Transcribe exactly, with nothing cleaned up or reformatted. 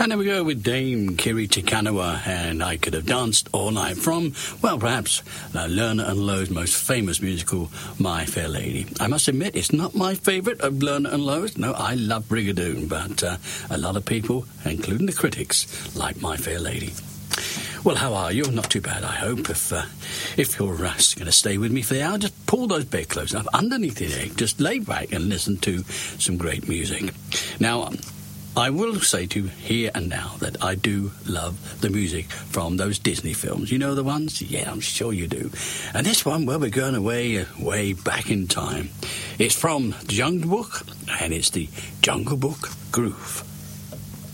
And there we go with Dame Kiri Te Kanawa, and I Could Have Danced All Night from, well, perhaps uh, Lerner and Lowe's most famous musical, My Fair Lady. I must admit, it's not my favourite of Lerner and Lowe's. No, I love Brigadoon, but uh, a lot of people, including the critics, like My Fair Lady. Well, how are you? Not too bad, I hope. If uh, if you're uh, going to stay with me for the hour, just pull those bedclothes up underneath the egg. Just lay back and listen to some great music. Now, um, I will say to you here and now that I do love the music from those Disney films. You know the ones? Yeah, I'm sure you do. And this one, well, we're going away, way back in time. It's from The Jungle Book, and it's the Jungle Book Groove.